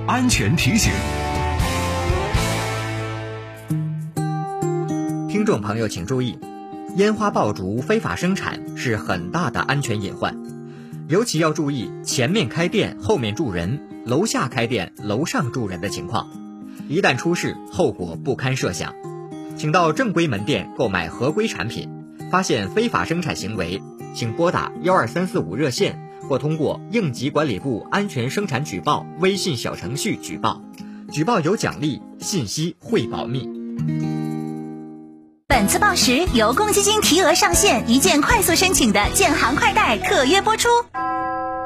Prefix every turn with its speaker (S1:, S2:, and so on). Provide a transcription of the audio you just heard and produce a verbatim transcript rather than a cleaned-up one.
S1: 安全提醒。
S2: 听众朋友请注意，烟花爆竹非法生产是很大的安全隐患，尤其要注意前面开店后面住人，楼下开店楼上住人的情况，一旦出事后果不堪设想。请到正规门店购买合规产品，发现非法生产行为，请拨打一二三四五热线或通过应急管理部安全生产举报微信小程序举报，举报有奖励，信息会保密。
S3: 本次报时由公积金提额上线一键快速申请的建行快贷特约播出。